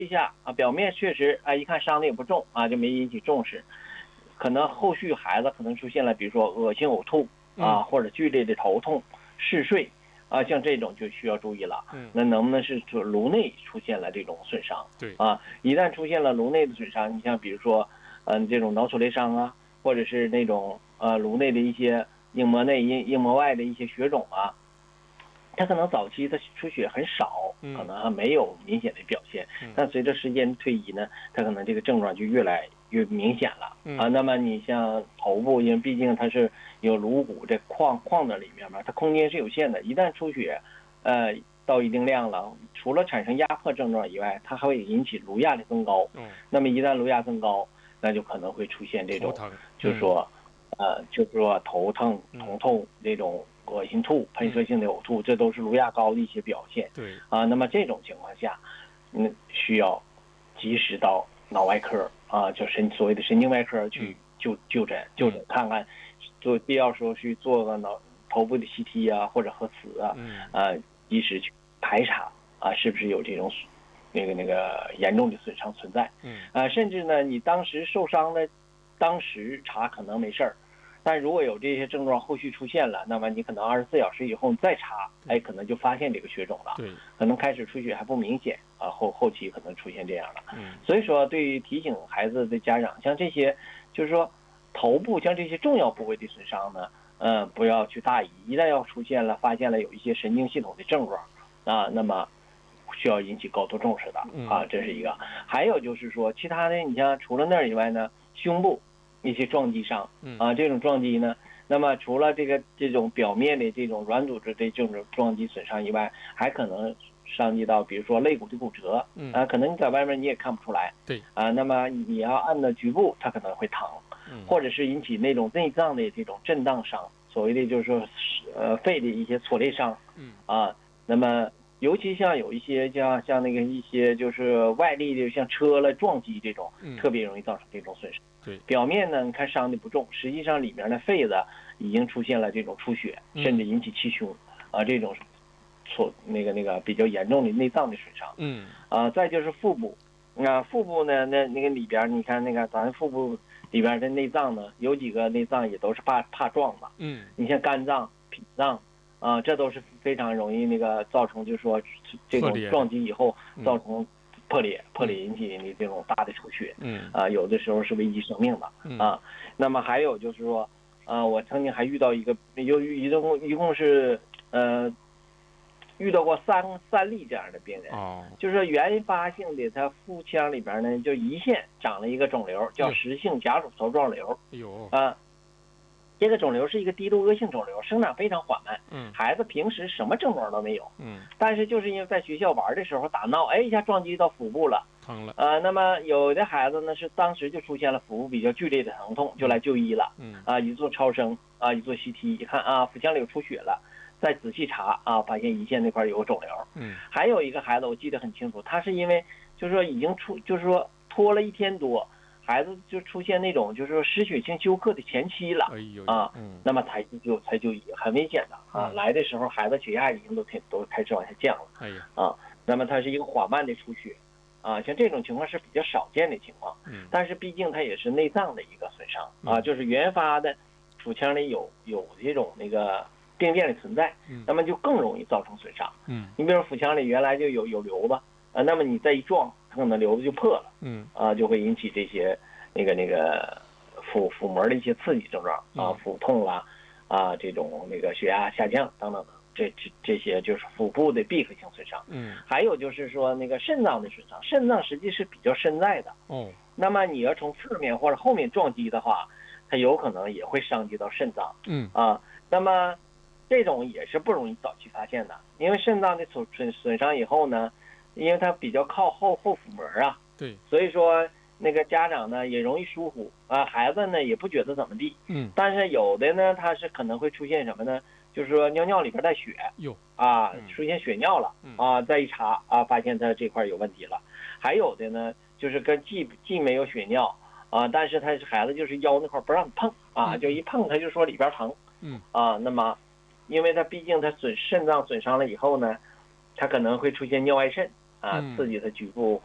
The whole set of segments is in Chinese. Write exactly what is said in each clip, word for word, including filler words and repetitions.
一下啊，表面确实啊，一看伤的也不重啊，就没引起重视。可能后续孩子可能出现了，比如说恶心、呕吐啊，或者剧烈的头痛、嗜睡啊，像这种就需要注意了。那能不能是颅内出现了这种损伤？ 对啊，一旦出现了颅内的损伤，你像比如说，嗯，这种脑挫裂伤啊，或者是那种呃颅内的一些硬膜内、硬硬膜外的一些血肿啊。它可能早期它出血很少，可能还没有明显的表现，但随着时间推移呢，它可能这个症状就越来越明显了啊。那么你像头部，因为毕竟它是有颅骨这框框在里面嘛，它空间是有限的，一旦出血，呃，到一定量了，除了产生压迫症状以外，它还会引起颅压力增高。那么一旦颅压增高，那就可能会出现这种，就是说，呃，就是说头疼、头痛这种。恶心吐、喷射性的呕吐，这都是颅压高的一些表现。 对啊，那么这种情况下，嗯，需要及时到脑外科啊，就神所谓的神经外科去就就诊就诊看看，做必要时候去做个脑头部的 C T 啊或者核磁啊，啊，及时去排查啊，是不是有这种那个那个严重的损伤存在。嗯啊，甚至呢，你当时受伤的，当时查可能没事儿。但如果有这些症状后续出现了，那么你可能二十四小时以后你再查，哎，可能就发现这个血肿了。 对， 可能开始出血还不明显啊，后后期可能出现这样了。嗯，所以说对于提醒孩子的家长，像这些就是说头部像这些重要部位的损伤呢，嗯，不要去大意，一旦要出现了，发现了有一些神经系统的症状啊，那么需要引起高度重视的啊，这是一个。还有就是说其他的，你像除了那儿以外呢，胸部。一些撞击伤啊，这种撞击呢，那么除了这个这种表面的这种软组织的这种撞击损伤以外，还可能伤及到比如说肋骨的骨折啊，可能你在外面你也看不出来， 对啊，那么你要按到局部，它可能会疼，或者是引起那种内脏的这种震荡伤，所谓的就是说呃肺的一些挫裂伤，啊，那么尤其像有一些像像那个一些就是外力的像车了撞击这种，特别容易造成这种损伤。 对， 表面呢，你看伤的不重，实际上里面的肺子已经出现了这种出血，甚至引起气胸，啊，这种错那个那个比较严重的内脏的损伤。嗯，啊，再就是腹部，啊，腹部呢，那那个里边，你看那个咱腹部里边的内脏呢，有几个内脏也都是怕怕撞的。嗯，你像肝脏、脾脏，啊，这都是非常容易那个造成，就是说这种撞击以后造成。破裂，破裂引起你这种大的出血，嗯，啊，有的时候是危及生命的，啊，那么还有就是说，啊，我曾经还遇到一个，有一共一共是呃，遇到过三三例这样的病人，哦，就是原发性的，他腹腔里边呢就胰腺长了一个肿瘤，叫实性甲乳头状瘤，有啊。这个肿瘤是一个低度恶性肿瘤，生长非常缓慢。嗯，孩子平时什么症状都没有。嗯，但是就是因为在学校玩的时候打闹，哎，一下撞击到腹部了， 疼了。 呃，那么有的孩子呢是当时就出现了腹部比较剧烈的疼痛，就来就医了。嗯，啊，一做超声，啊，一做 C T， 一看啊，腹腔里有出血了，再仔细查啊，发现胰腺那块有个肿瘤。嗯，还有一个孩子我记得很清楚，他是因为就是说已经出，就是说拖了一天多。孩子就出现那种就是说失血性休克的前期了，啊，那么才就才就很危险的啊。来的时候孩子血压已经都都开始往下降了，啊，那么它是一个缓慢的出血，啊，像这种情况是比较少见的情况，但是毕竟它也是内脏的一个损伤啊，就是原发的腹腔里有有这种那个病变的存在，那么就更容易造成损伤。嗯，你比如说腹腔里原来就有有瘤子啊，那么你再一撞。它可能瘤子就破了，嗯啊，就会引起这些那个那个腹腹膜的一些刺激症状啊，腹痛啦，啊，这种那个血压下降等等，这这这些就是腹部的闭合性损伤。嗯，还有就是说那个肾脏的损伤，肾脏实际是比较深在的。哦，那么你要从侧面或者后面撞击的话，它有可能也会伤及到肾脏。嗯啊，那么这种也是不容易早期发现的，因为肾脏的损损损伤以后呢。因为它比较靠后后腹膜啊， 对， 所以说那个家长呢也容易疏忽啊，孩子呢也不觉得怎么地，嗯，但是有的呢他是可能会出现什么呢？就是说尿尿里边带血，有啊，出现血尿了啊，再一查啊，发现他这块有问题了。还有的呢，就是跟既既没有血尿啊，但是他孩子就是腰那块不让你碰啊，就一碰他就说里边疼，嗯啊，那么因为他毕竟他损肾脏损伤了以后呢，他可能会出现尿外渗。啊，刺激它局部会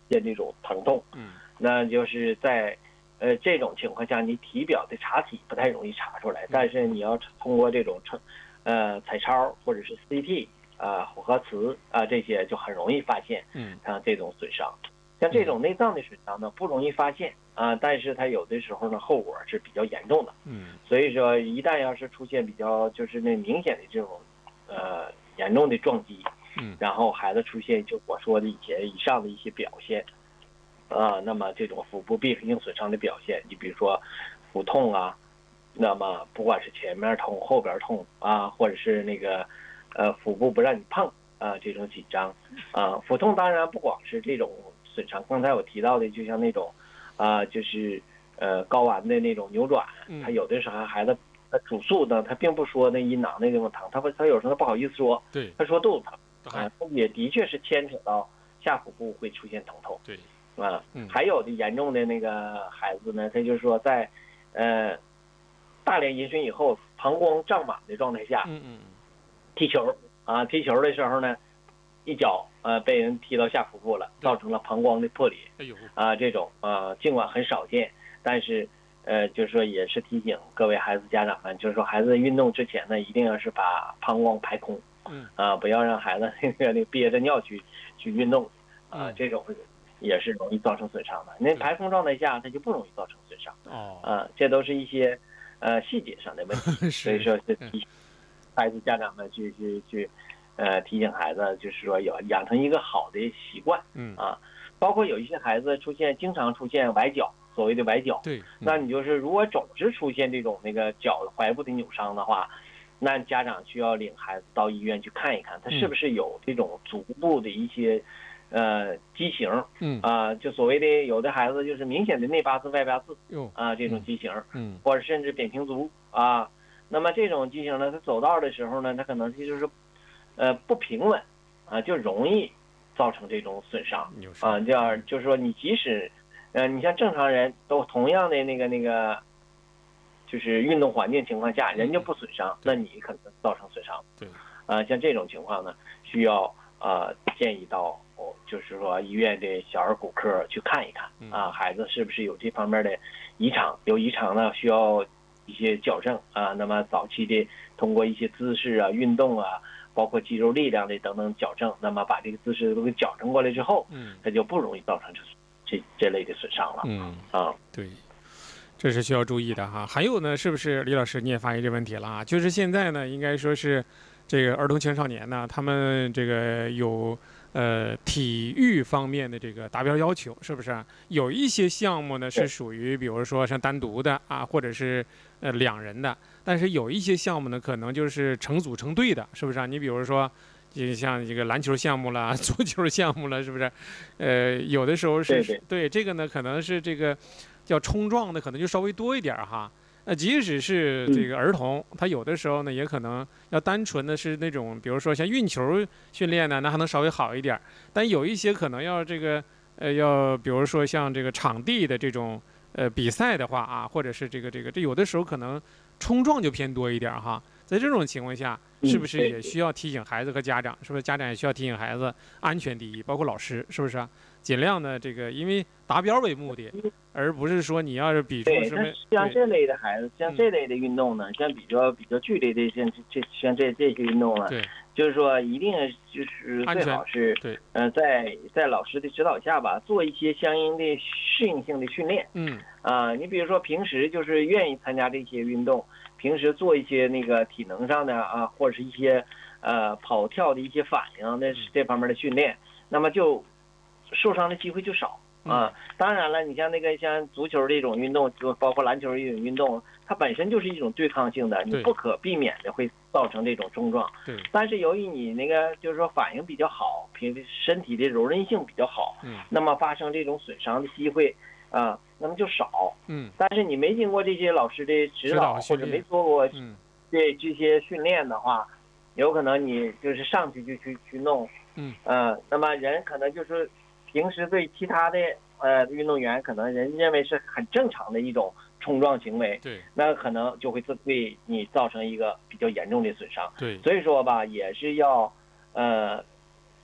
现这种疼痛。 嗯， 那就是在呃这种情况下，你体表的查体不太容易查出来，但是你要通过这种测呃彩超或者是 C T 啊、混合磁啊这些就很容易发现， 嗯， 像这种损伤。像这种内脏的损伤呢，不容易发现啊，但是它有的时候呢后果是比较严重的。 嗯， 所以说一旦要是出现比较就是那明显的这种呃严重的撞击， 嗯， 然后孩子出现就我说的以前以上的一些表现啊，那么这种腹部闭合性损伤的表现，你比如说腹痛啊，那么不管是前面痛后边痛啊，或者是那个呃腹部不让你碰啊这种紧张啊，腹痛当然不光是这种损伤，刚才我提到的就像那种啊就是呃睾丸的那种扭转，他有的时候孩子他主诉呢，他并不说那阴囊那地方疼，他不他有时候他不好意思说， 对， 他说肚子疼啊，也的确是牵扯到下腹部会出现疼痛， 对， 啊，还有的严重的那个孩子呢，他就是说在呃大量饮水以后膀胱胀满的状态下， 嗯嗯， 踢球啊，踢球的时候呢，一脚呃被人踢到下腹部了，造成了膀胱的破裂。 哎呦， 啊，这种啊，尽管很少见，但是呃，就是说也是提醒各位孩子家长们，就是说孩子运动之前呢，一定要是把膀胱排空， 嗯， 啊，不要让孩子那个那憋着尿去去运动，啊，这种也是容易造成损伤的。那排空状态下，它就不容易造成损伤。 哦， 啊，这都是一些呃细节上的问题，所以说是提醒孩子家长们去去去，呃，提醒孩子，就是说要养成一个好的习惯， 嗯啊，包括有一些孩子出现经常出现崴脚，所谓的崴脚， 对， 那你就是如果总是出现这种那个脚踝部的扭伤的话，那家长需要领孩子到医院去看一看，他是不是有这种足部的一些。呃，畸形， 嗯啊、呃，就所谓的有的孩子就是明显的内八字外八字，啊、呃，这种畸形， 嗯， 或者甚至扁平足啊，那么这种畸形呢，他走道的时候呢，他可能就是，呃，不平稳，啊，就容易造成这种损伤，啊，这样就是说你即使，呃，你像正常人都同样的那个那个，就是运动环境情况下，人家不损伤，那你可能造成损伤， 对， 啊，像这种情况呢，需要呃建议到。哦，就是说医院的小儿骨科去看一看啊，孩子是不是有这方面的异常？有异常呢，需要一些矫正啊。那么早期的通过一些姿势啊、运动啊，包括肌肉力量的等等矫正，那么把这个姿势都给矫正过来之后，嗯，它就不容易造成这这这类的损伤了。 嗯啊， 对，这是需要注意的哈。还有呢，是不是李老师你也发现这问题了啊？就是现在呢，应该说是这个儿童青少年呢，他们这个有。呃，体育方面的这个达标要求是不是啊？有一些项目呢是属于，比如说像单独的啊，或者是呃两人的，但是有一些项目呢，可能就是成组成队的，是不是啊？你比如说，就像这个篮球项目啦、足球项目啦，是不是？呃，有的时候是对, 对这个呢，可能是这个叫冲撞的，可能就稍微多一点哈。那即使是这个儿童，他有的时候呢，也可能要单纯的是那种，比如说像运球训练呢，那还能稍微好一点。但有一些可能要这个，呃，要比如说像这个场地的这种呃比赛的话啊，或者是这个这个，这有的时候可能冲撞就偏多一点哈。在这种情况下，是不是也需要提醒孩子和家长？是不是家长也需要提醒孩子安全第一，包括老师，是不是啊？尽量的这个，因为达标为目的，而不是说你要是比出什么。 像这类的孩子，像这类的运动呢，像比较比较剧烈的，像这像这这些运动呢， 对， 就是说一定就是最好是对， 呃，在在老师的指导下吧，做一些相应的适应性的训练。 嗯啊，你比如说平时就是愿意参加这些运动，平时做一些那个体能上的啊，或者是一些呃跑跳的一些反应，那是这方面的训练，那么就受伤的机会就少。啊，当然了，你像那个像足球这种运动，就包括篮球这种运动，它本身就是一种对抗性的，你不可避免的会造成这种冲撞。 对。 但是由于你那个就是说反应比较好，平时身体的柔韧性比较好， 嗯， 那么发生这种损伤的机会啊，那么就少。 嗯。 但是你没经过这些老师的指导，或者没做过这这些训练的话，有可能你就是上去就去去弄， 嗯， 呃，那么人可能就是。平时对其他的呃运动员，可能人认为是很正常的一种冲撞行为， 对， 那可能就会对你造成一个比较严重的损伤。 对， 所以说吧，也是要呃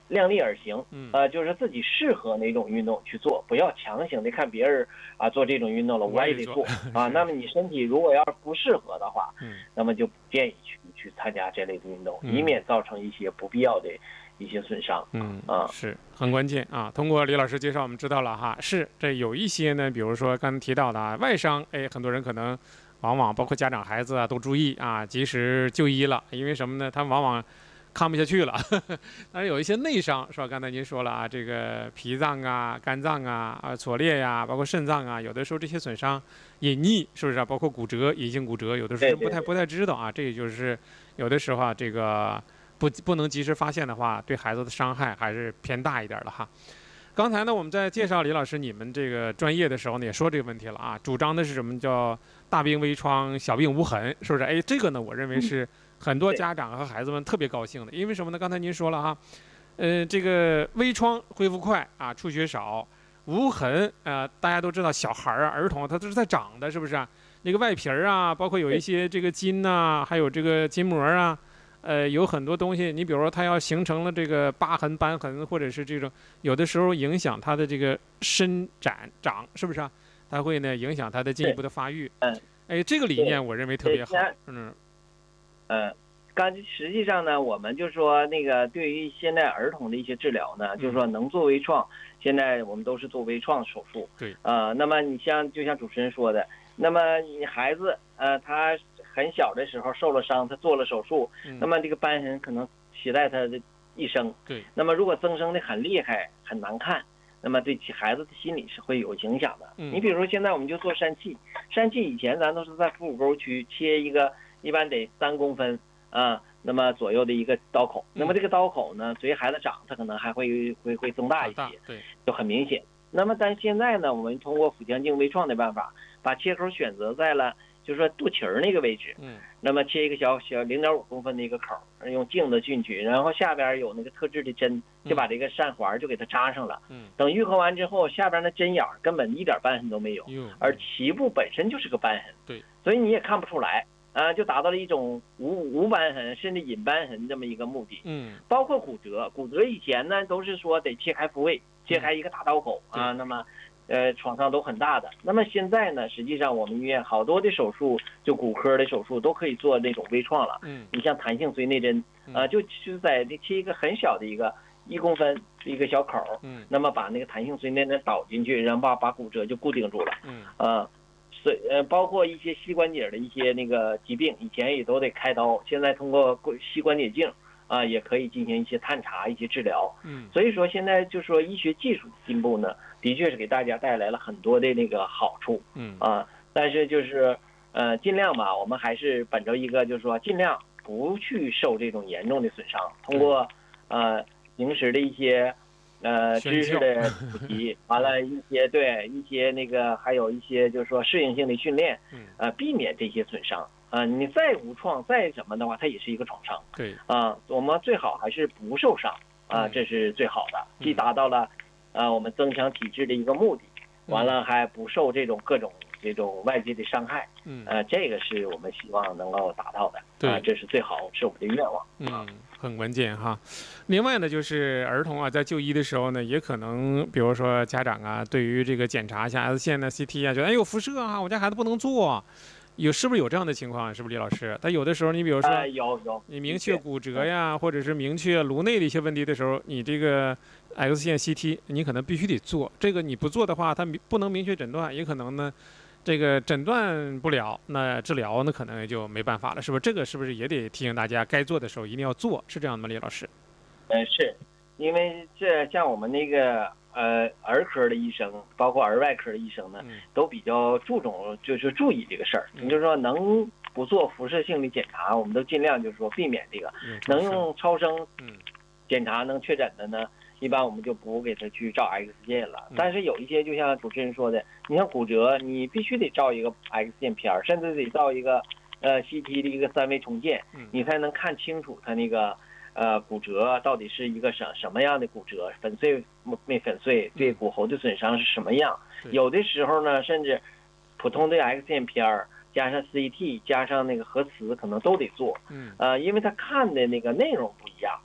量力而行，呃，就是自己适合哪种运动去做，不要强行的看别人啊做这种运动了，我也得做啊。那么你身体如果要是不适合的话，那么就不建议去去参加这类的运动，以免造成一些不必要的一些损伤。 嗯啊， 是很关键啊。通过李老师介绍，我们知道了哈，是这有一些呢，比如说刚才提到的啊，外伤，哎，很多人可能往往包括家长孩子啊都注意啊，及时就医了，因为什么呢？他们往往看不下去了，但是有一些内伤是吧？刚才您说了啊，这个脾脏啊、肝脏啊、啊挫裂呀、啊，包括肾脏啊，有的时候这些损伤隐匿，是不是啊？包括骨折、隐性骨折，有的时候不太不太知道啊。这也就是有的时候啊，这个不不能及时发现的话，对孩子的伤害还是偏大一点的哈。刚才呢，我们在介绍李老师你们这个专业的时候呢，也说这个问题了啊，主张的是什么叫大病微创，小病无痕，是不是？哎，这个呢，我认为是很多家长和孩子们特别高兴的，因为什么呢？刚才您说了哈，呃，这个微创恢复快啊，出血少，无痕啊、呃，大家都知道，小孩啊、儿童他都是在长的，是不是啊？那个外皮儿啊，包括有一些这个筋呐、啊，还有这个筋膜啊。呃，有很多东西，你比如说它要形成了这个疤痕、斑痕，或者是这种有的时候影响它的这个伸展长，是不是啊？它会呢影响它的进一步的发育。 嗯， 哎，这个理念我认为特别好。 嗯，嗯，刚实际上呢，我们就说那个对于现在儿童的一些治疗呢，就是说能做微创，现在我们都是做微创手术。 对。 呃，那么你像就像主持人说的，那么你孩子呃他。很小的时候受了伤，他做了手术， 嗯、 那么这个斑痕可能携带他的一生。 对。 那么如果增生的很厉害、很难看，那么对其孩子的心理是会有影响的。 嗯、 你比如说现在我们就做疝气，疝气以前咱都是在腹股沟区切一个，一般得三公分啊，那么左右的一个刀口。 嗯、 那么这个刀口呢，随孩子长，它可能还会会会增大一些， 对， 就很明显。那么但现在呢，我们通过腹腔镜微创的办法，把切口选择在了。就是说肚脐儿那个位置， 嗯， 那么切一个小小零点五公分的一个口，用镜子进去，然后下边有那个特制的针，就把这个疝环就给它扎上了。 嗯， 等愈合完之后，下边的针眼根本一点斑痕都没有， 嗯、 而脐部本身就是个斑痕， 对， 所以你也看不出来啊，就达到了一种无无斑痕甚至隐斑痕这么一个目的。 嗯， 包括骨折，骨折以前呢都是说得切开复位，切开一个大刀口、嗯、啊，那么。呃，创伤都很大的。那么现在呢，实际上我们医院好多的手术，就骨科的手术都可以做那种微创了。 嗯， 你像弹性髓内针，啊、呃，就就在这切一个很小的一个一公分一个小口， 嗯， 那么把那个弹性髓内针导进去，然后把把骨折就固定住了。 嗯， 啊，所以呃，包括一些膝关节的一些那个疾病，以前也都得开刀，现在通过膝关节镜。啊，也可以进行一些探查、一些治疗。 嗯， 所以说现在就说医学技术的进步呢，的确是给大家带来了很多的那个好处。 嗯啊，但是就是呃，尽量吧，我们还是本着一个就是说，尽量不去受这种严重的损伤，通过呃平时的一些呃知识的普及，完了一些对一些那个还有一些就是说适应性的训练，呃，避免这些损伤。啊，你再无创再什么的话，它也是一个创伤。 对啊，我们最好还是不受伤啊，这是最好的，既达到了啊我们增强体质的一个目的，完了还不受这种各种这种外界的伤害。 嗯， 呃，这个是我们希望能够达到的。 对， 啊，这是最好，是我们的愿望。 嗯，很关键哈。另外呢，就是儿童啊，在就医的时候呢，也可能，比如说家长啊，对于这个检查一下 X 线呢、C T 啊，觉得哎有辐射啊，我家孩子不能做。有是不是有这样的情况？是不是李老师？但有的时候，你比如说， 呃、有有， 你明确骨折呀，或者是明确颅内的一些问题的时候，你这个 X 线 C T 你可能必须得做。这个你不做的话，它不能明确诊断，也可能呢，这个诊断不了，那治疗那可能也就没办法了，是不是？这个是不是也得提醒大家，该做的时候一定要做？是这样的吗，李老师？ 嗯，是因为这像我们那个。呃，儿科的医生，包括儿外科的医生呢，都比较注重，就是注意这个事儿。也就是说，能不做辐射性的检查，我们都尽量就是说避免这个。能用超声检查能确诊的呢，一般我们就不给他去照 X 线了。但是有一些，就像主持人说的，你像骨折，你必须得照一个 X 线片儿，甚至得照一个呃 C T 的一个三维重建，你才能看清楚他那个。呃，骨折到底是一个什什么样的骨折？粉碎没粉碎？对骨骺的损伤是什么样？有的时候呢，甚至普通的 X 线片儿加上 C T 加上那个核磁，可能都得做。 嗯， 呃，因为他看的那个内容不一样，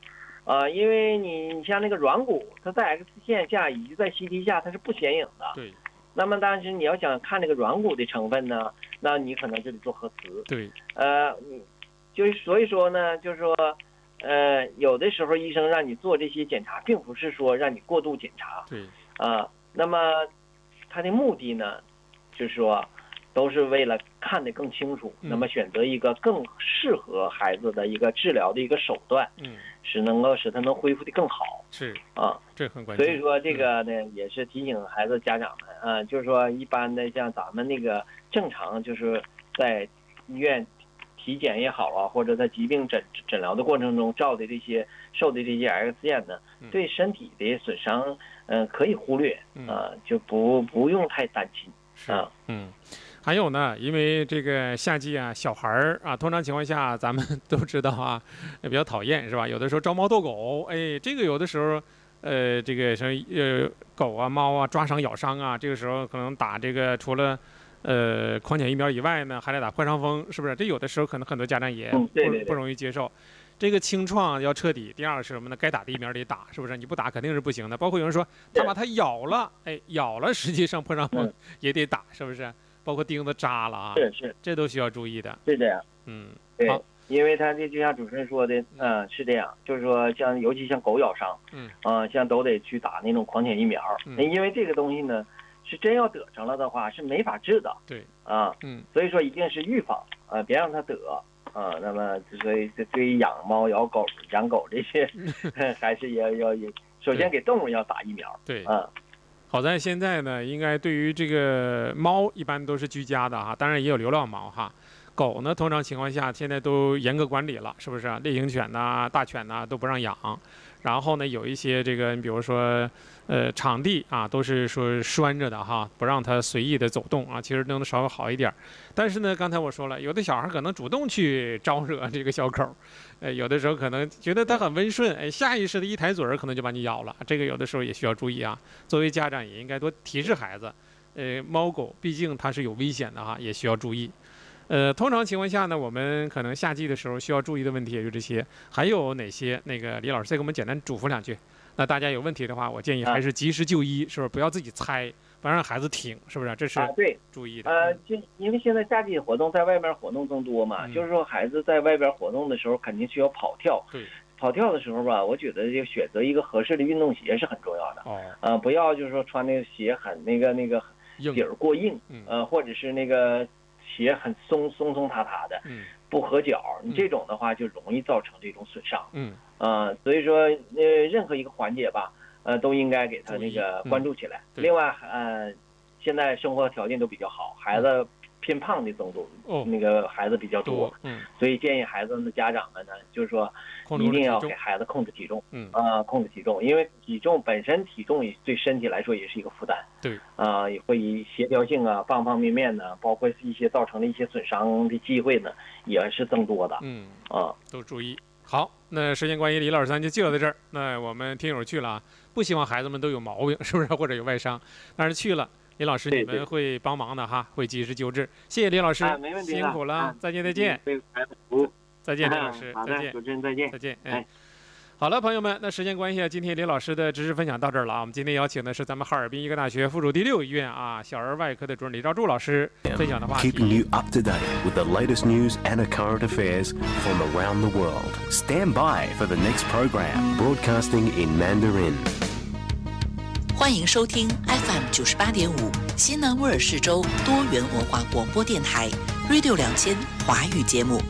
啊，因为你你像那个软骨，它在 X 线下以及在 C T 下它是不显影的。 对。 那么但是你要想看这个软骨的成分呢，那你可能就得做核磁。 对。 呃，就是所以说呢，就是说，呃，有的时候医生让你做这些检查，并不是说让你过度检查。 对。 啊，那么它的目的呢，就是说，都是为了看得更清楚，那么选择一个更适合孩子的一个治疗的一个手段， 嗯， 使能够使他能恢复得更好。 是啊， 这很关键。 所以说这个呢，嗯、也是提醒孩子家长们啊，就是说一般的像咱们那个正常就是在医院体检也好啊，或者在疾病诊诊疗的过程中照的这些受的这些 X 线呢，对身体的损伤，嗯、呃，可以忽略啊，就不不用太担心。 是啊，嗯。还有呢，因为这个夏季啊，小孩儿啊，通常情况下咱们都知道啊，比较讨厌是吧？有的时候招猫逗狗，哎，这个有的时候，呃，这个什么呃狗啊、猫啊抓伤、咬伤啊，这个时候可能打这个除了呃狂犬疫苗以外呢，还得打破伤风，是不是？这有的时候可能很多家长也不不容易接受。这个清创要彻底，第二个是什么呢？该打的疫苗得打，是不是？你不打肯定是不行的。包括有人说他把它咬了，哎，咬了，实际上破伤风也得打，是不是？包括钉子扎了啊， 是是， 这都需要注意的。 是这样， 嗯， 对，因为他这就像主持人说的，嗯、呃，是这样，就是说像尤其像狗咬伤，嗯，啊、呃，像都得去打那种狂犬疫苗，嗯，因为这个东西呢，是真要得上了的话是没法治的， 对， 啊，嗯，所以说一定是预防，啊、呃，别让它得，啊、呃，那么所以对于养猫、养狗、养狗这些，还是要要也首先给动物要打疫苗， 对， 啊。 好在现在呢，应该对于这个猫一般都是居家的哈，当然也有流浪猫哈。狗呢，通常情况下现在都严格管理了，是不是？猎行犬呐、大犬呐都不让养。然后呢，有一些这个，你比如说，呃，场地啊，都是说拴着的哈，不让它随意的走动啊。其实弄得稍微好一点。但是呢，刚才我说了，有的小孩可能主动去招惹这个小狗，呃，有的时候可能觉得它很温顺，哎，下意识的一抬嘴儿，可能就把你咬了。这个有的时候也需要注意啊。作为家长也应该多提示孩子，呃，猫狗毕竟它是有危险的哈，也需要注意。呃，通常情况下呢，我们可能夏季的时候需要注意的问题也就这些，还有哪些？那个李老师再给我们简单嘱咐两句。那大家有问题的话，我建议还是及时就医，是不是？不要自己猜，不要让孩子挺，是不是？这是啊，对， 注意的。 呃，就因为现在夏季活动在外面活动更多嘛，嗯、就是说孩子在外边活动的时候肯定需要跑跳。 对。 跑跳的时候吧，我觉得就选择一个合适的运动鞋是很重要的。哦。呃，不要就是说穿那个鞋很那个那个底儿过硬，嗯、呃，或者是那个。鞋很松松松塌塌的，嗯，不合脚，你这种的话就容易造成这种损伤，嗯，啊、呃，所以说呃任何一个环节吧，呃都应该给他那个关注起来。嗯、另外，呃，现在生活条件都比较好，孩子偏胖的增多，哦，那个孩子比较多，嗯，所以建议孩子们的家长们呢，就是说一定要给孩子控制体重，嗯，啊、呃，控制体重，因为体重本身体重也对身体来说也是一个负担， 对， 啊、呃，也会以协调性啊，方方面面呢，包括一些造成的一些损伤的机会呢，也是增多的，嗯，啊， 都注意。好，那时间关系，李老师咱就介绍到这儿。那我们听友去了，不希望孩子们都有毛病，是不是？或者有外伤，但是去了。李老师，你们会帮忙的哈，会及时纠治。谢谢李老师， 啊、没问题， 辛苦了， 啊、 再见再见。再见，李老师， 啊、 再见， 主持人再见， 再见。哎，好了，朋友们，那时间关系啊，今天李老师的知识分享到这儿了啊。我们今天邀请的是咱们哈尔滨医科大学附属第六医院啊小儿外科的主任李兆柱老师分享的话题。 Keeping you up to date with the latest news and current affairs from around the world. Stand by for the next program, broadcasting in Mandarin. 欢迎收听 F M 九十八点五西南威尔士州多元文化广播电台 Radio 两千华语节目。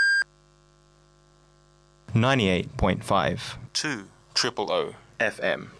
ninety-eight point five two triple O F M